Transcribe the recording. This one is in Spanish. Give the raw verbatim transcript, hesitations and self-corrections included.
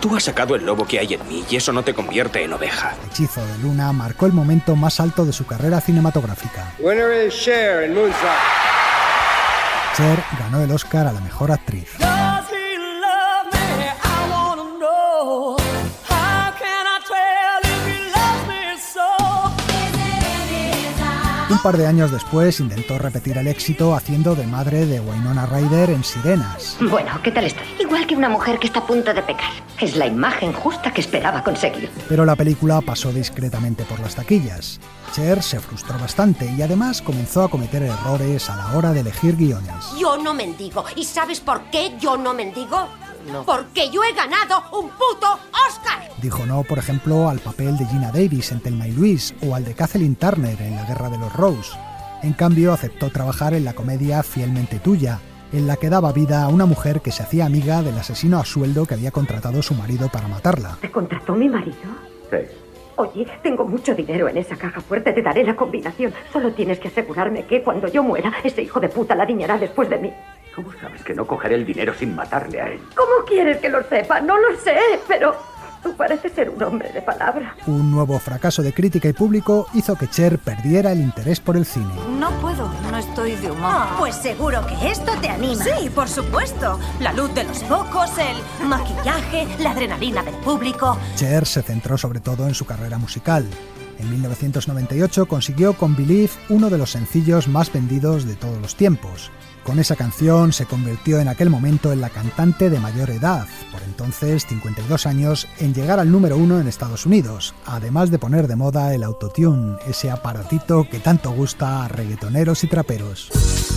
Tú has sacado el lobo que hay en mí y eso no te convierte en oveja. El hechizo de Luna marcó el momento más alto de su carrera cinematográfica. Winner is Cher en Moonstruck. Cher ganó el Oscar a la mejor actriz. Un par de años después intentó repetir el éxito haciendo de madre de Winona Ryder en Sirenas. Bueno, ¿qué tal estoy? Igual que una mujer que está a punto de pecar. Es la imagen justa que esperaba conseguir. Pero la película pasó discretamente por las taquillas. Cher se frustró bastante y además comenzó a cometer errores a la hora de elegir guiones. Yo no mendigo. ¿Y sabes por qué yo no mendigo? No. Porque yo he ganado un puto Oscar. Dijo no, por ejemplo, al papel de Gina Davis en Thelma y Louise o al de Kathleen Turner en La Guerra de los Rose. En cambio, aceptó trabajar en la comedia Fielmente Tuya, en la que daba vida a una mujer que se hacía amiga del asesino a sueldo que había contratado su marido para matarla. ¿Te contrató mi marido? Sí. Oye, tengo mucho dinero en esa caja fuerte, te daré la combinación. Solo tienes que asegurarme que cuando yo muera, ese hijo de puta la adiñará después de mí. ¿Cómo sabes que no cogeré el dinero sin matarle a él? ¿Cómo quieres que lo sepa? No lo sé, pero tú pareces ser un hombre de palabra. Un nuevo fracaso de crítica y público hizo que Cher perdiera el interés por el cine. No puedo, no estoy de humor. Oh, pues seguro que esto te anima. Sí, por supuesto. La luz de los focos, el maquillaje, la adrenalina del público. Cher se centró sobre todo en su carrera musical. En mil novecientos noventa y ocho consiguió con Believe uno de los sencillos más vendidos de todos los tiempos. Con esa canción se convirtió en aquel momento en la cantante de mayor edad, por entonces cincuenta y dos años, en llegar al número uno en Estados Unidos, además de poner de moda el autotune, ese aparatito que tanto gusta a reggaetoneros y traperos.